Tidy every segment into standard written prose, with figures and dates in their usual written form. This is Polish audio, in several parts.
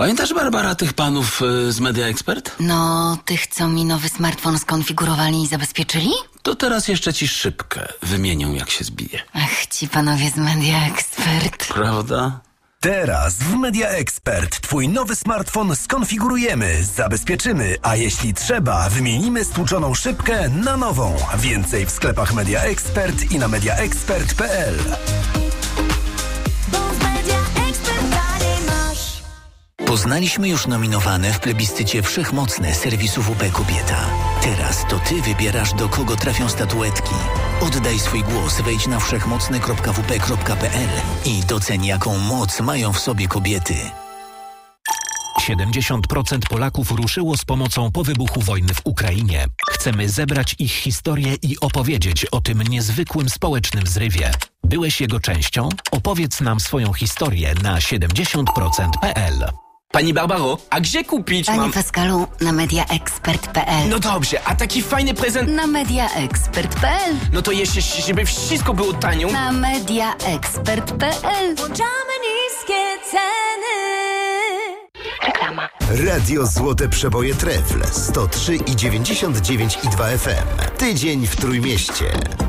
Pamiętasz, Barbara, tych panów z Media Expert? No, tych, co mi nowy smartfon skonfigurowali i zabezpieczyli? To teraz jeszcze ci szybkę wymienią, jak się zbije. Ach, ci panowie z Media Expert. Prawda? Teraz w Media Expert twój nowy smartfon skonfigurujemy, zabezpieczymy, a jeśli trzeba, wymienimy stłuczoną szybkę na nową. Więcej w sklepach Media Expert i na mediaexpert.pl. Poznaliśmy już nominowane w plebiscycie Wszechmocne serwisu WP Kobieta. Teraz to ty wybierasz, do kogo trafią statuetki. Oddaj swój głos, wejdź na wszechmocne.wp.pl i doceń, jaką moc mają w sobie kobiety. 70% Polaków ruszyło z pomocą po wybuchu wojny w Ukrainie. Chcemy zebrać ich historię i opowiedzieć o tym niezwykłym społecznym zrywie. Byłeś jego częścią? Opowiedz nam swoją historię na 70%.pl. Pani Barbaro, a gdzie kupić Panie Pascalu, na mediaexpert.pl. No dobrze, a taki fajny prezent... Na mediaexpert.pl. No to jeszcze, żeby wszystko było tanio. Na mediaexpert.pl. Włączamy niskie ceny. Reklama. Radio Złote Przeboje Trefl 103,99,2 FM. Tydzień w Trójmieście.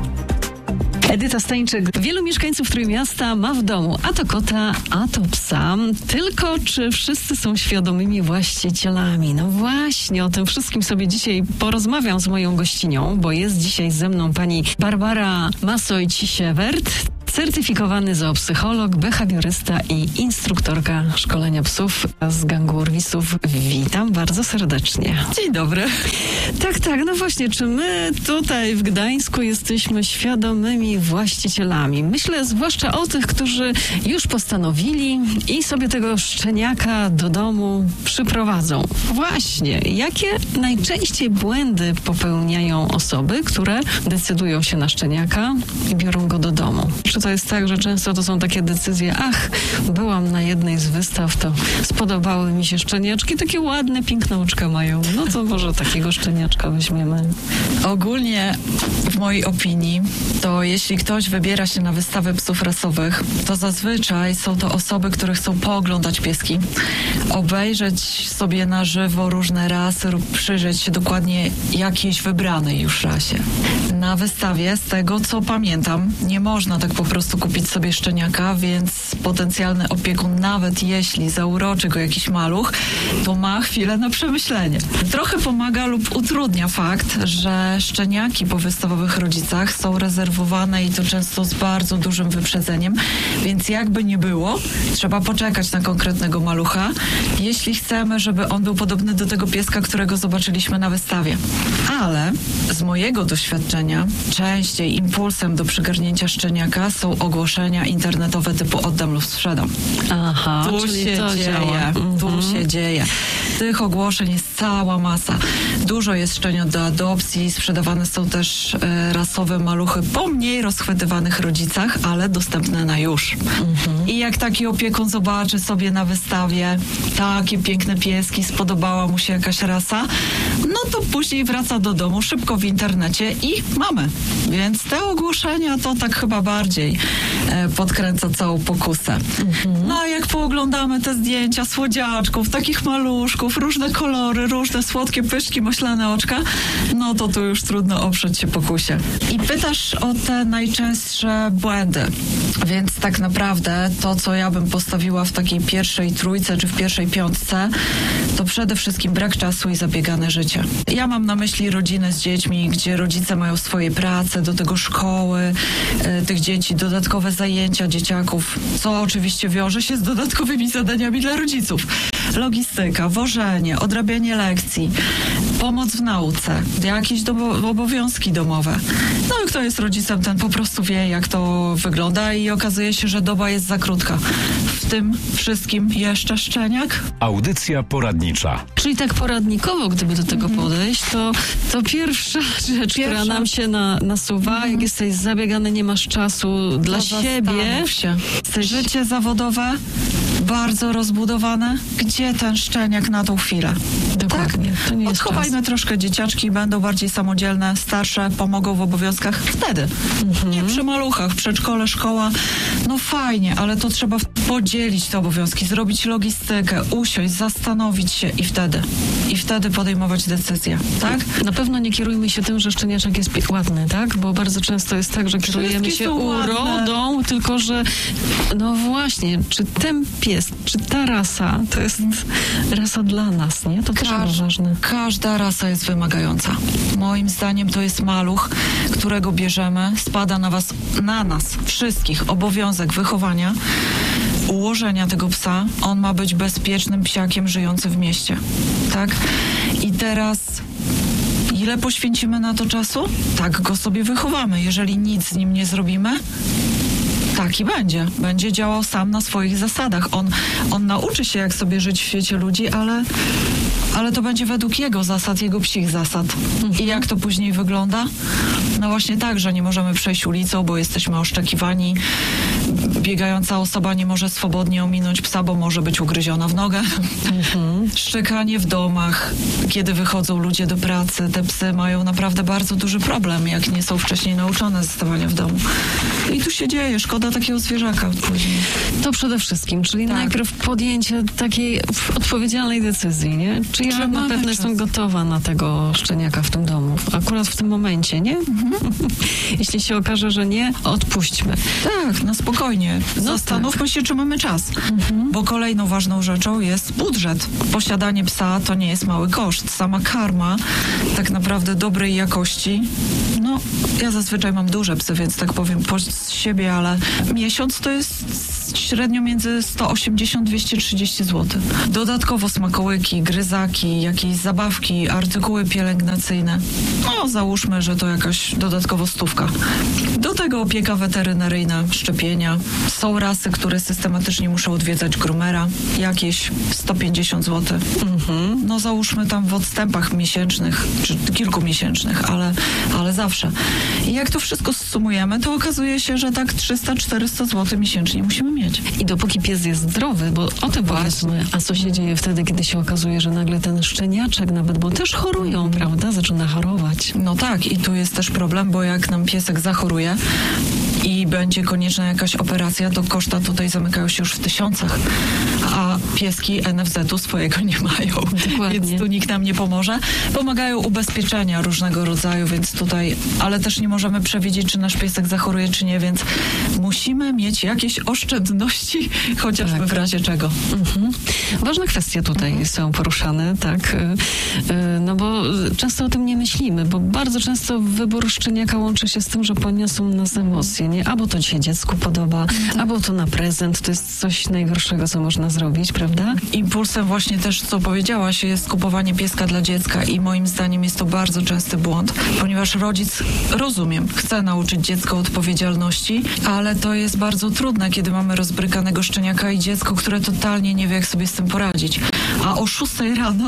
Edyta Stańczyk. Wielu mieszkańców Trójmiasta ma w domu a to kota, a to psa. Tylko czy wszyscy są świadomymi właścicielami? No właśnie, o tym wszystkim sobie dzisiaj porozmawiam z moją gościnią, bo jest dzisiaj ze mną pani Barbara Masojci-Siewert, certyfikowany zoopsycholog, behawiorysta i instruktorka szkolenia psów z gangu urwisów. Witam bardzo serdecznie. Dzień dobry. Tak, no właśnie, czy my tutaj w Gdańsku jesteśmy świadomymi właścicielami? Myślę zwłaszcza o tych, którzy już postanowili i sobie tego szczeniaka do domu przyprowadzą. Właśnie, jakie najczęściej błędy popełniają osoby, które decydują się na szczeniaka i biorą go do domu? Czy to jest tak, że często to są takie decyzje, byłam na jednej z wystaw, to spodobały mi się szczeniaczki, takie ładne, piękne oczka mają. No to może takiego szczeniaczka weźmiemy. Ogólnie w mojej opinii to jeśli ktoś wybiera się na wystawę psów rasowych, to zazwyczaj są to osoby, które chcą pooglądać pieski, obejrzeć sobie na żywo różne rasy lub przyjrzeć się dokładnie jakiejś wybranej już rasie. Na wystawie, z tego co pamiętam, nie można tak po prostu kupić sobie szczeniaka, więc potencjalny opiekun, nawet jeśli zauroczy go jakiś maluch, to ma chwilę na przemyślenie. Trochę pomaga lub utrudnia fakt, że szczeniaki po wystawowych rodzicach są rezerwowane i to często z bardzo dużym wyprzedzeniem, więc jakby nie było, trzeba poczekać na konkretnego malucha, jeśli chcemy, żeby on był podobny do tego pieska, którego zobaczyliśmy na wystawie. Ale z mojego doświadczenia częściej impulsem do przygarnięcia szczeniaka są ogłoszenia internetowe typu oddam lub sprzedam. Aha, Tu czyli się to dzieje. działa. Tu się dzieje. Tych ogłoszeń jest cała masa. Dużo jest szczeniąt do adopcji, sprzedawane są też rasowe maluchy po mniej rozchwytywanych rodzicach, ale dostępne na już. I jak taki opiekun zobaczy sobie na wystawie takie piękne pieski, spodobała mu się jakaś rasa, no to później wraca do domu szybko w internecie i mamy. Więc te ogłoszenia to tak chyba bardziej podkręca całą pokusę. No a jak pooglądamy te zdjęcia słodziaczków, takich maluszków, różne kolory, różne słodkie pyszki, maślane oczka, no to tu już trudno oprzeć się pokusie. I pytasz o te najczęstsze błędy. Więc tak naprawdę to, co ja bym postawiła w takiej pierwszej trójce czy w pierwszej piątce, to przede wszystkim brak czasu i zabiegane życie. Ja mam na myśli rodziny z dziećmi, gdzie rodzice mają swoje prace, do tego szkoły, tych dzieci, dodatkowe zajęcia dzieciaków, co oczywiście wiąże się z dodatkowymi zadaniami dla rodziców. Logistyka, wożenie, odrabianie lekcji, pomoc w nauce, jakieś obowiązki domowe. No i kto jest rodzicem, ten po prostu wie, jak to wygląda i okazuje się, że doba jest za krótka. W tym wszystkim jeszcze szczeniak. Audycja poradnicza. Czyli tak poradnikowo, gdyby do tego podejść, to pierwsza rzecz, która nam się nasuwa, jak jesteś zabiegany, nie masz czasu dla siebie. Się. Życie zawodowe bardzo rozbudowane. Gdzie ten szczeniak na tą chwilę? Dokładnie. Tak? To nie jest Odchowajmy czas. troszkę dzieciaczki, będą bardziej samodzielne, starsze, pomogą w obowiązkach. Wtedy. Nie przy maluchach, przedszkole, szkoła. No fajnie, ale to trzeba podzielić te obowiązki, zrobić logistykę, usiąść, zastanowić się i wtedy podejmować decyzję, tak? Na pewno nie kierujmy się tym, że szczeniaczek jest ładny, tak? Bo bardzo często jest tak, że kierujemy się urodą, tylko że no właśnie, czy ten pies, czy ta rasa, to jest rasa dla nas, nie? To też jest ważne. Każda rasa jest wymagająca. Moim zdaniem to jest maluch, którego bierzemy, spada na nas wszystkich obowiązek wychowania, ułożenia tego psa. On ma być bezpiecznym psiakiem żyjącym w mieście, tak? I teraz ile poświęcimy na to czasu? Tak go sobie wychowamy. Jeżeli nic z nim nie zrobimy, tak i będzie. Będzie działał sam na swoich zasadach. On nauczy się, jak sobie żyć w świecie ludzi, ale to będzie według jego zasad, jego psich zasad. I jak to później wygląda? No właśnie tak, że nie możemy przejść ulicą, bo jesteśmy oszczekiwani. Biegająca osoba nie może swobodnie ominąć psa, bo może być ugryziona w nogę. Szczekanie w domach, kiedy wychodzą ludzie do pracy. Te psy mają naprawdę bardzo duży problem, jak nie są wcześniej nauczone zostawania w domu. I tu się dzieje, szkoda takiego zwierzaka później. To przede wszystkim, czyli najpierw podjęcie takiej odpowiedzialnej decyzji, nie? Czy ja na pewno jestem gotowa na tego szczeniaka w tym domu? Akurat w tym momencie, nie? Jeśli się okaże, że nie, odpuśćmy. Tak, na spokojnie. Zastanówmy się, czy mamy czas. Bo kolejną ważną rzeczą jest budżet. Posiadanie psa to nie jest mały koszt. Sama karma tak naprawdę dobrej jakości. No, ja zazwyczaj mam duże psy, więc tak powiem po siebie, ale miesiąc to jest średnio między 180-230 zł. Dodatkowo smakołyki, gryzaki, jakieś zabawki, artykuły pielęgnacyjne. No, załóżmy, że to jakaś dodatkowo 100. Do tego opieka weterynaryjna, szczepienia. Są rasy, które systematycznie muszą odwiedzać groomera. Jakieś 150 zł. No załóżmy tam w odstępach miesięcznych, czy kilkumiesięcznych, ale zawsze. I jak to wszystko zsumujemy, to okazuje się, że tak 300-400 zł miesięcznie musimy mieć. I dopóki pies jest zdrowy, bo o tym powiedzmy, a co się dzieje wtedy, kiedy się okazuje, że nagle ten szczeniaczek nawet, bo też chorują, prawda? Zaczyna chorować. No tak, i tu jest też problem, bo jak nam piesek zachoruje i będzie konieczna jakaś operacja, to koszta tutaj zamykają się już w tysiącach, a pieski NFZ-u swojego nie mają. Dokładnie. Więc tu nikt nam nie pomoże. Pomagają ubezpieczenia różnego rodzaju, więc tutaj, ale też nie możemy przewidzieć, czy nasz piesek zachoruje, czy nie, więc musimy mieć jakieś oszczędności, chociażby w razie czego. Ważne kwestie tutaj są poruszane, tak? No bo często o tym nie myślimy, bo bardzo często wybór szczeniaka łączy się z tym, że poniosą nas emocje, nie? Albo to się dziecku podoba, albo to na prezent, to jest coś najgorszego, co można zrobić, prawda? Impulsem właśnie też, co powiedziałaś, jest kupowanie pieska dla dziecka i moim zdaniem jest to bardzo częsty błąd, ponieważ rodzic, rozumiem, chce nauczyć dziecko odpowiedzialności, ale to jest bardzo trudne, kiedy mamy rozbrykanego szczeniaka i dziecko, które totalnie nie wie, jak sobie z tym poradzić. A o 6 rano,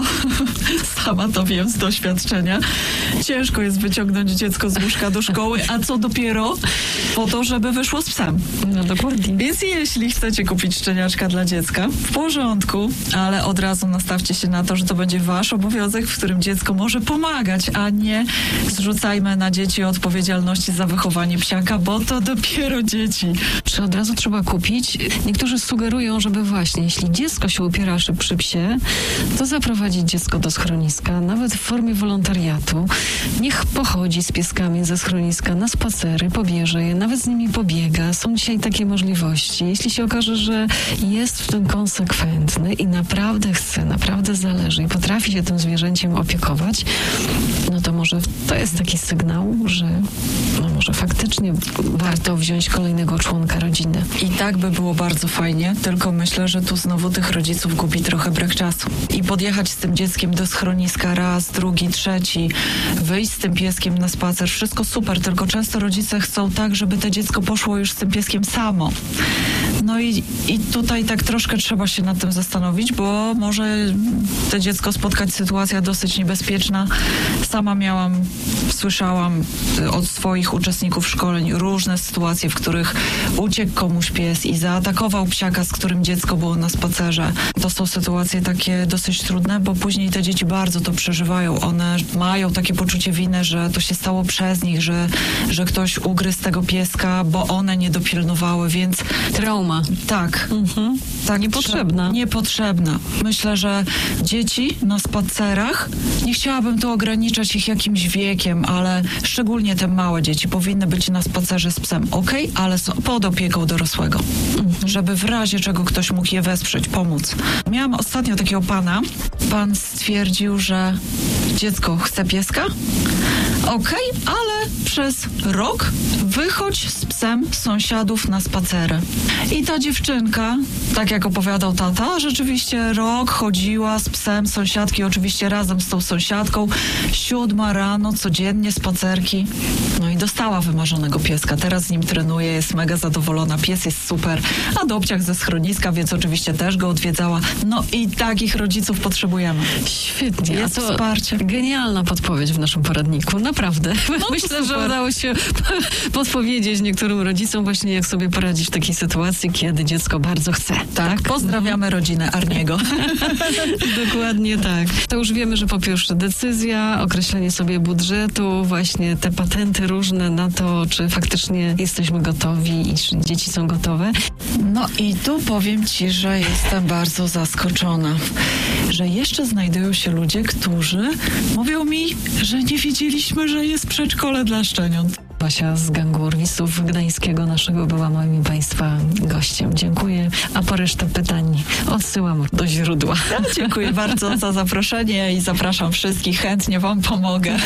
sama to wiem z doświadczenia, ciężko jest wyciągnąć dziecko z łóżka do szkoły, a co dopiero po to, żeby wyszło z psem. No dokładnie. Więc jeśli chcecie kupić szczeniaczka dla dziecka, w porządku, ale od razu nastawcie się na to, że to będzie wasz obowiązek, w którym dziecko może pomagać, a nie zrzucajmy na dzieci odpowiedzialności za wychowanie psiaka, bo to dopiero dzieci. Czy od razu trzeba kupić? Niektórzy sugerują, żeby właśnie, jeśli dziecko się upiera przy psie, to zaprowadzić dziecko do schroniska, nawet w formie wolontariatu. Niech pochodzi z pieskami ze schroniska na spacery, pobierze je, nawet z nimi pobiega. Są dzisiaj takie możliwości. Jeśli się okaże, że jest w tym konsekwentny i naprawdę chce, naprawdę zależy i potrafi się tym zwierzęciem opiekować, no to może to jest taki sygnał, że no może faktycznie warto wziąć kolejnego członka rodziny. I tak by było bardzo fajnie, tylko myślę, że tu znowu tych rodziców gubi trochę brak czasu. I podjechać z tym dzieckiem do schroniska raz, drugi, trzeci, wyjść z tym pieskiem na spacer, wszystko super, tylko często rodzice chcą tak, żeby to dziecko poszło już z tym pieskiem samo. No i tutaj tak troszkę trzeba się nad tym zastanowić, bo może to dziecko spotkać sytuacja dosyć niebezpieczna. Sama słyszałam od swoich uczestników szkoleń różne sytuacje, w których uciekł komuś pies i zaatakował psiaka, z którym dziecko było na spacerze. To są sytuacje takie dosyć trudne, bo później te dzieci bardzo to przeżywają. One mają takie poczucie winy, że to się stało przez nich, że ktoś ugryzł tego pieska, bo one nie dopilnowały, więc trauma reklama. Tak. Tak, Niepotrzebna. Niepotrzebna. Myślę, że dzieci na spacerach, nie chciałabym tu ograniczać ich jakimś wiekiem, ale szczególnie te małe dzieci powinny być na spacerze z psem, ale są pod opieką dorosłego, żeby w razie czego ktoś mógł je wesprzeć, pomóc. Miałam ostatnio takiego pana. Pan stwierdził, że dziecko chce pieska. Ale przez rok wychodź z psem sąsiadów na spacery. I ta dziewczynka, tak jak opowiadał tata, rzeczywiście rok chodziła z psem sąsiadki, oczywiście razem z tą sąsiadką, 7 rano, codziennie spacerki. No i dostała wymarzonego pieska. Teraz z nim trenuje, jest mega zadowolona. Pies jest super. Adopciak ze schroniska, więc oczywiście też go odwiedzała. No i takich rodziców potrzebujemy. Świetnie. Jest A to wsparcie. Genialna podpowiedź w naszym poradniku. Naprawdę. No Myślę, że udało się podpowiedzieć niektórym rodzicom właśnie, jak sobie poradzić w takiej sytuacji, kiedy dziecko bardzo chce. Tak, pozdrawiamy rodzinę Arniego. Dokładnie tak. To już wiemy, że po pierwsze decyzja, określenie sobie budżetu, właśnie te patenty różne na to, czy faktycznie jesteśmy gotowi i czy dzieci są gotowe. No i tu powiem Ci, że jestem bardzo zaskoczona, że jeszcze znajdują się ludzie, którzy mówią mi, że nie wiedzieliśmy, że jest przedszkole dla szczeniąt. Basia z gangu Orwisów Gdańskiego naszego była moim Państwa gościem. Dziękuję, a po resztę pytań odsyłam do źródła. Dziękuję bardzo za zaproszenie i zapraszam wszystkich, chętnie Wam pomogę.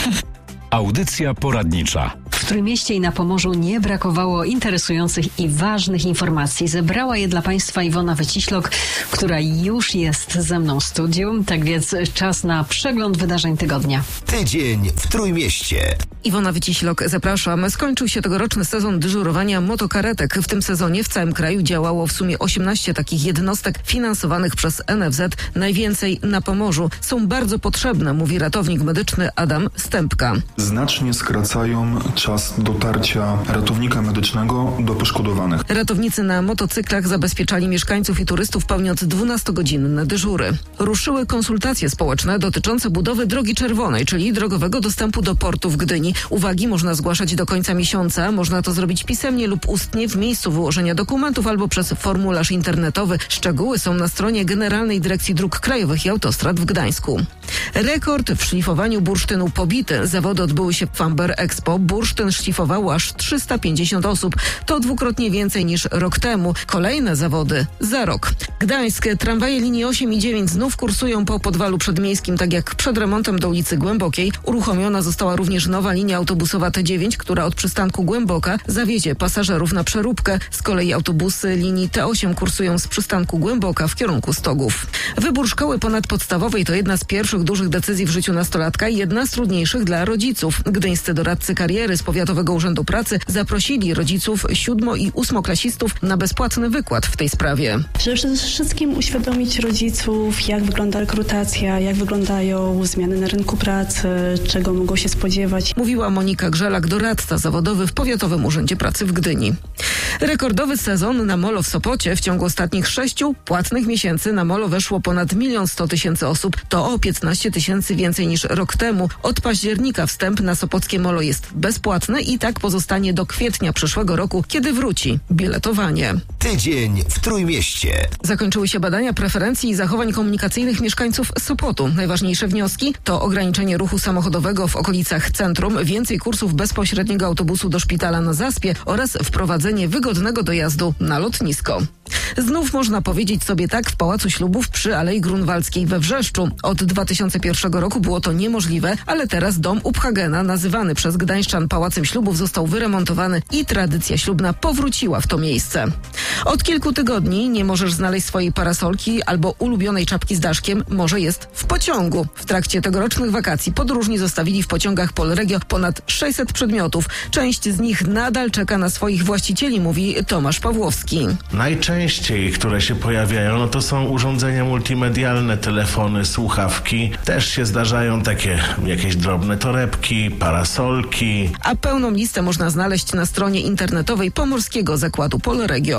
Audycja poradnicza. W Trójmieście i na Pomorzu nie brakowało interesujących i ważnych informacji. Zebrała je dla Państwa Iwona Wyciślok, która już jest ze mną w studiu. Tak więc czas na przegląd wydarzeń tygodnia. Tydzień w Trójmieście. Iwona Wyciślok, zapraszam. Skończył się tegoroczny sezon dyżurowania motokaretek. W tym sezonie w całym kraju działało w sumie 18 takich jednostek finansowanych przez NFZ, najwięcej na Pomorzu. Są bardzo potrzebne, mówi ratownik medyczny Adam Stępka. Znacznie skracają czas dotarcia ratownika medycznego do poszkodowanych. Ratownicy na motocyklach zabezpieczali mieszkańców i turystów, pełniąc 12-godzinne dyżury. Ruszyły konsultacje społeczne dotyczące budowy Drogi Czerwonej, czyli drogowego dostępu do portu w Gdyni. Uwagi można zgłaszać do końca miesiąca. Można to zrobić pisemnie lub ustnie w miejscu wyłożenia dokumentów albo przez formularz internetowy. Szczegóły są na stronie Generalnej Dyrekcji Dróg Krajowych i Autostrad w Gdańsku. Rekord w szlifowaniu bursztynu pobity. Zawody odbyły się w Famber Expo. Bursztyn szlifowało aż 350 osób. To dwukrotnie więcej niż rok temu. Kolejne zawody za rok. Gdańsk. Tramwaje linii 8 i 9 znów kursują po Podwalu Przedmiejskim, tak jak przed remontem do ulicy Głębokiej. Uruchomiona została również nowa linia autobusowa T9, która od przystanku Głęboka zawiezie pasażerów na przeróbkę. Z kolei autobusy linii T8 kursują z przystanku Głęboka w kierunku Stogów. Wybór szkoły ponadpodstawowej to jedna z pierwszych dużych decyzji w życiu nastolatka i jedna z trudniejszych dla rodziców. Gdyńscy doradcy kariery z Powiatowego Urzędu Pracy zaprosili rodziców 7- i 8-klasistów na bezpłatny wykład w tej sprawie. Żeby przede wszystkim uświadomić rodziców, jak wygląda rekrutacja, jak wyglądają zmiany na rynku pracy, czego mogą się spodziewać. Mówiła Monika Grzelak, doradca zawodowy w Powiatowym Urzędzie Pracy w Gdyni. Rekordowy sezon na molo w Sopocie. W ciągu ostatnich 6 płatnych miesięcy na molo weszło ponad 1 100 000 osób. To o 15 000 więcej niż rok temu. Od października wstęp na sopockie molo jest bezpłatny i tak pozostanie do kwietnia przyszłego roku, kiedy wróci biletowanie. Tydzień w Trójmieście. Zakończyły się badania preferencji i zachowań komunikacyjnych mieszkańców Sopotu. Najważniejsze wnioski to ograniczenie ruchu samochodowego w okolicach centrum, więcej kursów bezpośredniego autobusu do szpitala na Zaspie oraz wprowadzenie wygodnego dojazdu na lotnisko. Znów można powiedzieć sobie tak w Pałacu Ślubów przy Alei Grunwaldzkiej we Wrzeszczu. Od 2001 roku było to niemożliwe, ale teraz dom Uphagena, nazywany przez gdańszczan Pałacem Ślubów, został wyremontowany i tradycja ślubna powróciła w to miejsce. Od kilku tygodni nie możesz znaleźć swojej parasolki albo ulubionej czapki z daszkiem, może jest w pociągu. W trakcie tegorocznych wakacji podróżni zostawili w pociągach Polregio ponad 600 przedmiotów. Część z nich nadal czeka na swoich właścicieli, mówi Tomasz Pawłowski. Najczęściej, które się pojawiają, to są urządzenia multimedialne, telefony, słuchawki. Też się zdarzają takie jakieś drobne torebki, parasolki. A pełną listę można znaleźć na stronie internetowej Pomorskiego Zakładu Polregio.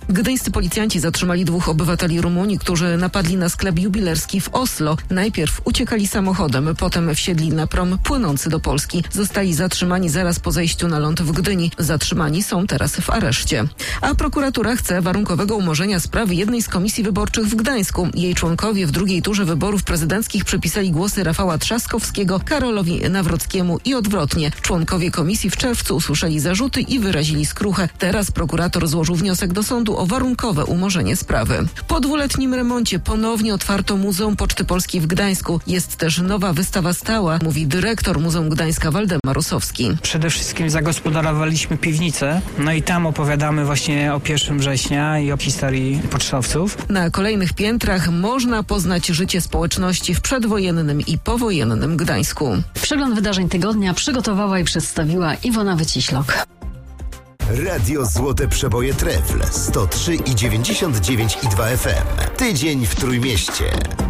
Gdyńscy policjanci zatrzymali 2 obywateli Rumunii, którzy napadli na sklep jubilerski w Oslo. Najpierw uciekali samochodem, potem wsiedli na prom płynący do Polski. Zostali zatrzymani zaraz po zejściu na ląd w Gdyni. Zatrzymani są teraz w areszcie. A prokuratura chce warunkowego umorzenia sprawy jednej z komisji wyborczych w Gdańsku. Jej członkowie w drugiej turze wyborów prezydenckich przypisali głosy Rafała Trzaskowskiego Karolowi Nawrockiemu i odwrotnie. Członkowie komisji w czerwcu usłyszeli zarzuty i wyrazili skruchę. Teraz prokurator złożył wniosek do sądu o warunkowe umorzenie sprawy. Po 2-letnim remoncie ponownie otwarto Muzeum Poczty Polskiej w Gdańsku. Jest też nowa wystawa stała, mówi dyrektor Muzeum Gdańska Waldemar Rosowski. Przede wszystkim zagospodarowaliśmy piwnicę, no i tam opowiadamy właśnie o 1 września i o historii pocztowców. Na kolejnych piętrach można poznać życie społeczności w przedwojennym i powojennym Gdańsku. Przegląd wydarzeń tygodnia przygotowała i przedstawiła Iwona Wyciślok. Radio Złote Przeboje Trefl 103,99 i 2 FM. Tydzień w Trójmieście.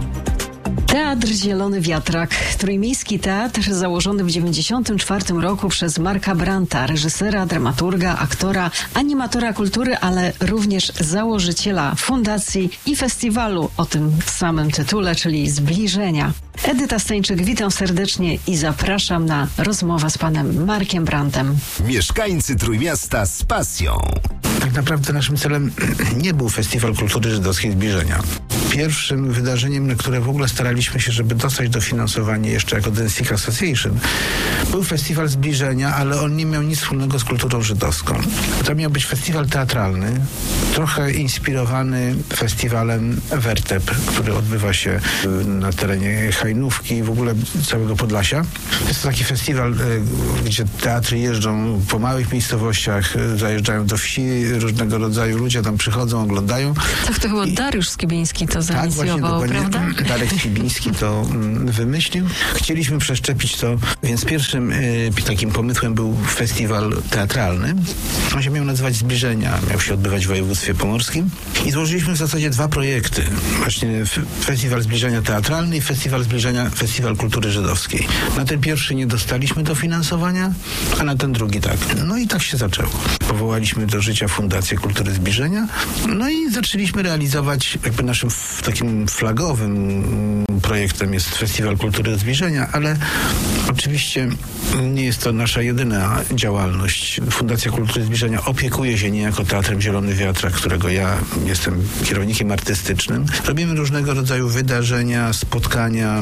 Teatr Zielony Wiatrak. Trójmiejski teatr założony w 1994 roku przez Marka Brandta, reżysera, dramaturga, aktora, animatora kultury, ale również założyciela fundacji i festiwalu o tym samym tytule, czyli Zbliżenia. Edyta Stańczyk, witam serdecznie i zapraszam na rozmowę z panem Markiem Brandtem. Mieszkańcy Trójmiasta z pasją. Tak naprawdę naszym celem nie był Festiwal Kultury Żydowskiej Zbliżenia. Pierwszym wydarzeniem, na które w ogóle staraliśmy się, żeby dostać dofinansowanie jeszcze jako Dynastic Association, był Festiwal Zbliżenia, ale on nie miał nic wspólnego z kulturą żydowską. To miał być festiwal teatralny, trochę inspirowany festiwalem Wertep, który odbywa się na terenie Hajnówki, w ogóle całego Podlasia. Jest to taki festiwal, gdzie teatry jeżdżą po małych miejscowościach, zajeżdżają do wsi, różnego rodzaju ludzie tam przychodzą, oglądają. Tak, to chyba Dariusz Skibiński to zainicjował, prawda? Darek Skibiński to wymyślił. Chcieliśmy przeszczepić to, więc pierwszym takim pomysłem był festiwal teatralny. On się miał nazywać Zbliżenia, miał się odbywać w województwie pomorskim i złożyliśmy w zasadzie 2 projekty. Właśnie Festiwal Zbliżenia Teatralny i Festiwal Zbliżenia, Festiwal Kultury Żydowskiej. Na ten pierwszy nie dostaliśmy dofinansowania, a na ten drugi tak. No i tak się zaczęło. Powołaliśmy do życia Fundację Kultury Zbliżenia, no i zaczęliśmy realizować, jakby naszym takim flagowym projektem jest Festiwal Kultury Zbliżenia, ale oczywiście nie jest to nasza jedyna działalność. Fundacja Kultury Zbliżenia opiekuje się niejako Teatrem Zielony Wiatrak, którego ja jestem kierownikiem artystycznym. Robimy różnego rodzaju wydarzenia, spotkania,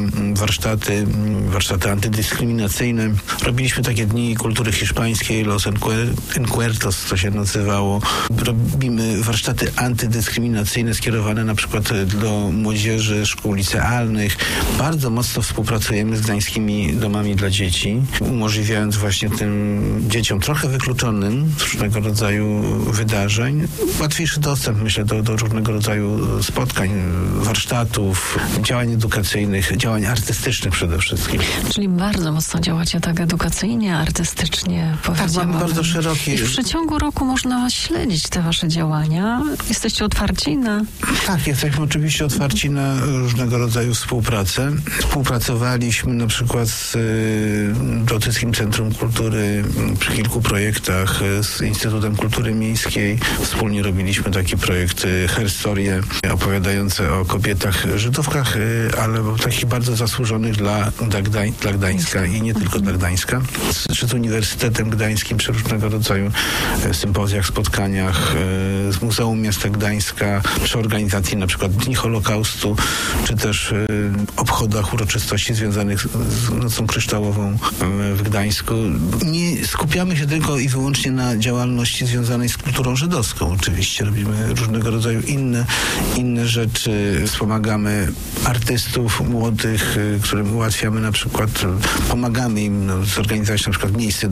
warsztaty antydyskryminacyjne. Robiliśmy takie dni kultury hiszpańskiej, Los Encuentros, to się nazywało. Robimy warsztaty antydyskryminacyjne skierowane na przykład do młodzieży, szkół licealnych. Bardzo mocno współpracujemy z gdańskimi domami dla dzieci, umożliwiając właśnie tym dzieciom trochę wykluczonym z różnego rodzaju wydarzeń łatwiejszy dostęp, myślę, do różnego rodzaju spotkań, warsztatów, działań edukacyjnych, działań artystycznych przede wszystkim. Czyli bardzo mocno działacie tak edukacyjnie, artystycznie, powiedziałabym. Tak, bardzo szerokie. I w przeciągu roku można śledzić te wasze działania. Jesteście otwarci na... Tak, jesteśmy oczywiście otwarci na różnego rodzaju współpracę. Współpracowaliśmy na przykład z Bałtyckim Centrum Kultury przy kilku projektach, z Instytutem Kultury Miejskiej. Wspólnie robiliśmy taki projekt Herstorie, opowiadające o kobietach Żydówkach, ale takich bardzo zasłużonych dla Gdańska i nie tylko dla Gdańska. Czy z Uniwersytetem Gdańskim przy różnego rodzaju sympozjach, spotkaniach, z Muzeum Miasta Gdańska, przy organizacji na przykład Dni Holokaustu, czy też obchodach uroczystości związanych z Nocą Kryształową w Gdańsku. Nie skupiamy się tylko i wyłącznie na działalności związanej z kulturą żydowską. Oczywiście robimy różnego rodzaju inne rzeczy. Wspomagamy artystów młodych, którym ułatwiamy na przykład, pomagamy im zorganizować na przykład miejsce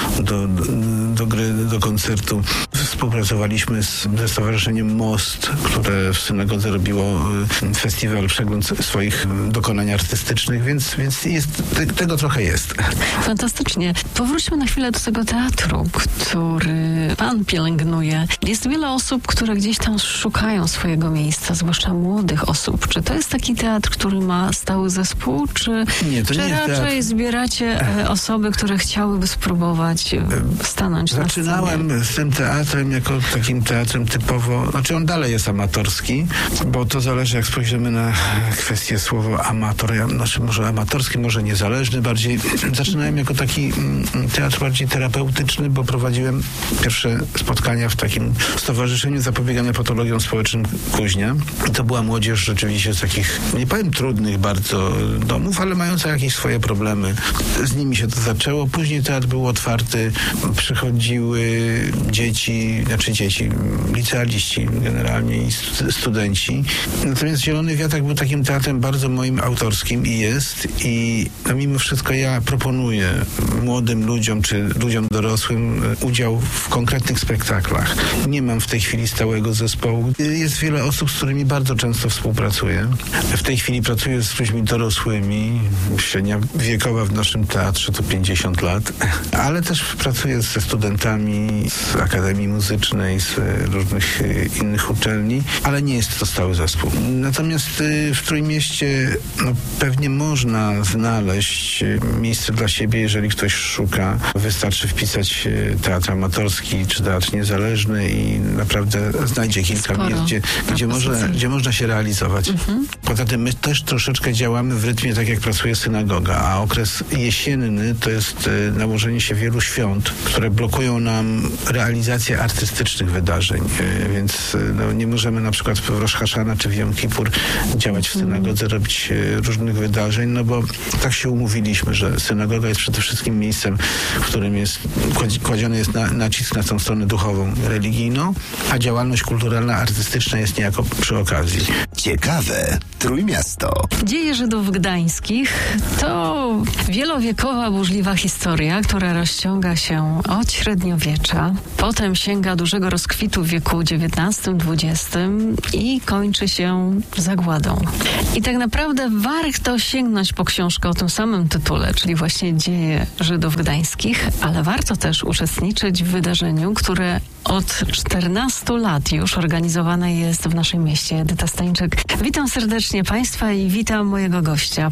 do gry, do koncertu. Współpracowaliśmy ze Stowarzyszeniem Most, które w synagodze robiło festiwal, przegląd swoich dokonań artystycznych, więc tego trochę jest. Fantastycznie. Powróćmy na chwilę do tego teatru, który pan pielęgnuje. Jest wiele osób, które gdzieś tam szukają swojego miejsca, zwłaszcza młodych osób. Czy to jest taki teatr, który ma stały zespół, czy raczej zbieracie osoby, które chciałyby spróbować stanąć na scenie? Zaczynałem z tym teatrem powstałem jako takim teatrem typowo, znaczy on dalej jest amatorski, bo to zależy, jak spojrzymy na kwestię słowa amator, znaczy może amatorski, może niezależny bardziej. Zaczynałem jako taki teatr bardziej terapeutyczny, bo prowadziłem pierwsze spotkania w takim Stowarzyszeniu Zapobiegania Patologiom Społecznym Kuźnia. I to była młodzież rzeczywiście z takich, nie powiem trudnych bardzo domów, ale mająca jakieś swoje problemy. Z nimi się to zaczęło. Później teatr był otwarty, przychodziły dzieci, licealiści generalnie i studenci. Natomiast Zielony Wiatrak był takim teatrem bardzo moim autorskim i jest. I mimo wszystko ja proponuję młodym ludziom czy ludziom dorosłym udział w konkretnych spektaklach. Nie mam w tej chwili stałego zespołu. Jest wiele osób, z którymi bardzo często współpracuję. W tej chwili pracuję z ludźmi dorosłymi. Średnia wiekowa w naszym teatrze to 50 lat. Ale też pracuję ze studentami z Akademii Muzycznej, z różnych innych uczelni, ale nie jest to stały zespół. Natomiast w Trójmieście pewnie można znaleźć miejsce dla siebie, jeżeli ktoś szuka. Wystarczy wpisać teatr amatorski czy teatr niezależny i naprawdę znajdzie kilka miejsc, gdzie można się realizować. Poza tym my też troszeczkę działamy w rytmie tak jak pracuje synagoga, a okres jesienny to jest nałożenie się wielu świąt, które blokują nam realizację artystycznych wydarzeń, więc nie możemy na przykład w Rosh Hashana czy w Jom Kippur działać w synagodze, robić różnych wydarzeń, bo tak się umówiliśmy, że synagoga jest przede wszystkim miejscem, w którym kładziony jest nacisk na tą stronę duchową, religijną, a działalność kulturalna, artystyczna jest niejako przy okazji. Ciekawe Trójmiasto. Dzieje Żydów gdańskich to wielowiekowa, burzliwa historia, która rozciąga się od średniowiecza, potem sięga dużego rozkwitu w wieku XIX-XX i kończy się zagładą. I tak naprawdę warto sięgnąć po książkę o tym samym tytule, czyli właśnie Dzieje Żydów gdańskich, ale warto też uczestniczyć w wydarzeniu, które od 14 lat już organizowane jest w naszym mieście. Edyta Stańczyk. Witam serdecznie Państwa i witam mojego gościa,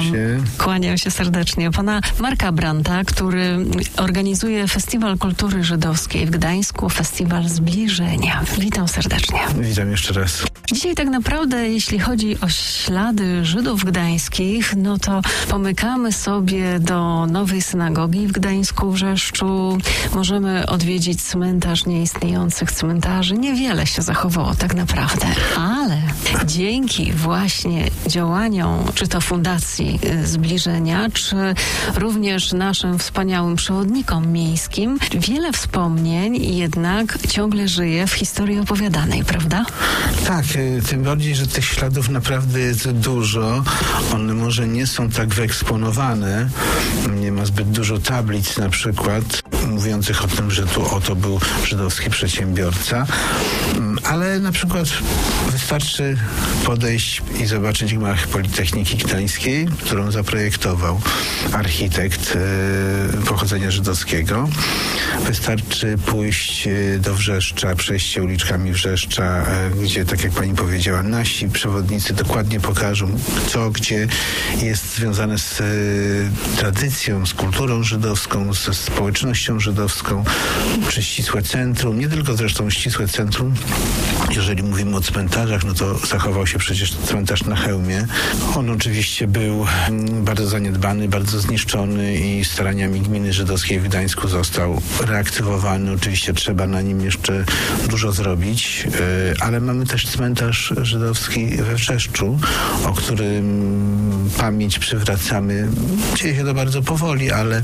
kłaniam się serdecznie, pana Marka Brandta, który organizuje Festiwal Kultury Żydowskiej w Gdańsku, Festiwal Zbliżenia. Witam serdecznie. Witam jeszcze raz. Dzisiaj tak naprawdę, jeśli chodzi o ślady Żydów gdańskich, to pomykamy sobie do nowej synagogi w Gdańsku, w Rzeszczu. Możemy odwiedzić cmentarz nieistniejących cmentarzy. Niewiele się zachowało tak naprawdę, ale dzięki właśnie działaniom, czy to Fundacji Zbliżenia, czy również naszym wspaniałym przewodnikom miejskim, wiele wspomnień jednak ciągle żyje w historii opowiadanej, prawda? Tak, tym bardziej, że tych śladów naprawdę jest dużo. One może nie są tak wyeksponowane. Nie ma zbyt dużo tablic na przykład mówiących o tym, że tu oto był żydowski przedsiębiorca, ale na przykład wystarczy podejść i zobaczyć gmach Politechniki Gdańskiej, którą zaprojektował architekt pochodzenia żydowskiego. Wystarczy pójść do Wrzeszcza, przejść się uliczkami Wrzeszcza, gdzie, tak jak pani powiedziała, nasi przewodnicy dokładnie pokażą, co gdzie jest związane z tradycją, z kulturą żydowską, ze społecznością żydowską, czy ścisłe centrum, nie tylko zresztą ścisłe centrum. Jeżeli mówimy o cmentarzach, to zachował się przecież cmentarz na Chełmie. On oczywiście był bardzo zaniedbany, bardzo zniszczony i staraniami gminy żydowskiej w Gdańsku został reaktywowany. Oczywiście trzeba na nim jeszcze dużo zrobić, ale mamy też cmentarz żydowski we Wrzeszczu, o którym pamięć przywracamy. Dzieje się to bardzo powoli, ale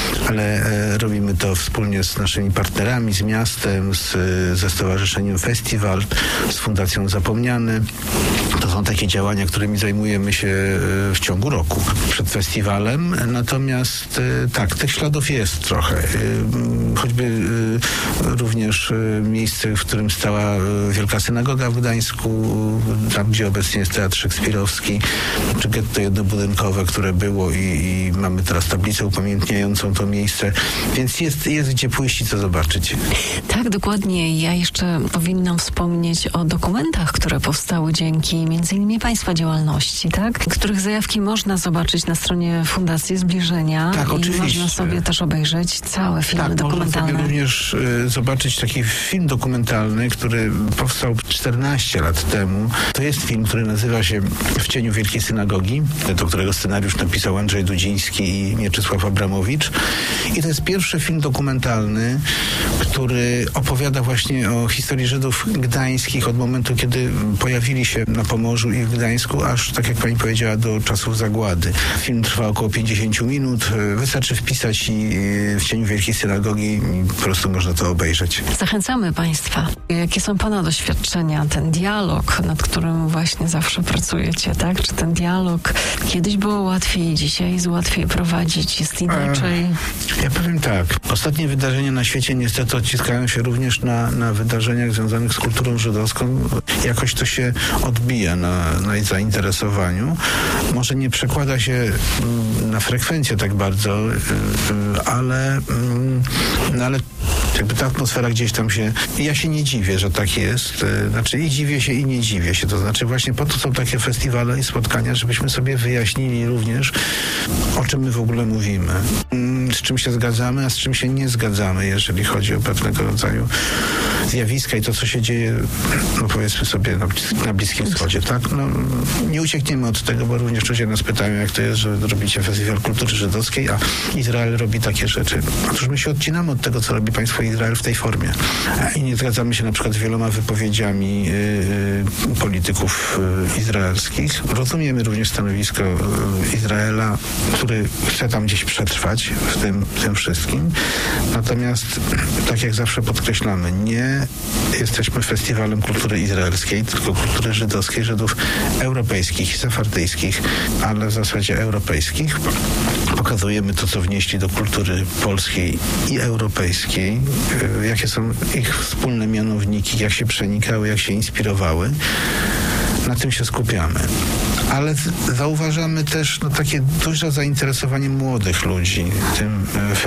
robimy to wspólnie z naszymi partnerami, z miastem, ze Stowarzyszeniem Festiwal, z Fundacją Zapomniany. To są takie działania, którymi zajmujemy się w ciągu roku przed festiwalem. Natomiast tak, tych śladów jest trochę. Choćby również miejsce, w którym stała Wielka Synagoga w Gdańsku, tam gdzie obecnie jest Teatr Szekspirowski, czy getto jednobudynkowe, które było i mamy teraz tablicę upamiętniającą to miejsce. Więc jest gdzie pójść i co zobaczyć. Tak, dokładnie. Ja jeszcze powinnam wspomnieć o dokumentach, które powstały dzięki m.in. Państwa działalności, tak? Których zajawki można zobaczyć na stronie Fundacji Zbliżenia. Tak, i oczywiście. Można sobie też obejrzeć całe filmy dokumentalne. Można sobie również zobaczyć taki film dokumentalny, który powstał 14 lat temu. To jest film, który nazywa się W cieniu Wielkiej Synagogi, do którego scenariusz napisał Andrzej Dudziński i Mieczysław Abramowicz. I to jest pierwszy film dokumentalny, który opowiada właśnie o historii Żydów gdańskich od momentu, kiedy pojawili się na Pomorzu i w Gdańsku, aż, tak jak pani powiedziała, do czasów zagłady. Film trwa około 50 minut. Wystarczy wpisać W cieniu Wielkiej Synagogi i po prostu można to obejrzeć. Zachęcamy Państwa. Jakie są Pana doświadczenia? Ten dialog, nad którym właśnie zawsze pracujecie, tak? Czy ten dialog kiedyś było łatwiej, dzisiaj jest łatwiej prowadzić? Jest inaczej? Ja powiem tak. Ostatnie wydarzenia na świecie niestety odciskają się również na wydarzeniach związanych z kulturą żydowską. Jakoś to się odbija na zainteresowaniu. Może nie przekłada się na frekwencję tak bardzo, ale jakby ta atmosfera gdzieś tam się... Ja się nie dziwię, że tak jest. Znaczy i dziwię się i nie dziwię się. To znaczy właśnie po to są takie festiwale i spotkania, żebyśmy sobie wyjaśnili również, o czym my w ogóle mówimy. Z czym się zgadzamy, a z czym się nie zgadzamy, jeżeli chodzi o pewnego rodzaju zjawiska i to, co się dzieje, no powiedzmy sobie, na Bliskim Wschodzie, tak? No, nie uciekniemy od tego, bo również ludzie nas pytają, jak to jest, że robicie Festiwal Kultury Żydowskiej, a Izrael robi takie rzeczy. Otóż my się odcinamy od tego, co robi państwo Izrael w tej formie. I nie zgadzamy się na przykład z wieloma wypowiedziami polityków izraelskich. Rozumiemy również stanowisko Izraela, który chce tam gdzieś przetrwać w tym wszystkim. Natomiast, tak jak zawsze podkreślamy, nie jesteśmy festiwalem kultury izraelskiej, tylko kultury żydowskiej, Żydów europejskich i sefardyjskich, ale w zasadzie europejskich. Pokazujemy to, co wnieśli do kultury polskiej i europejskiej, jakie są ich wspólne mianowniki, jak się przenikały, jak się inspirowały. Na tym się skupiamy. Ale zauważamy też takie duże zainteresowanie młodych ludzi tym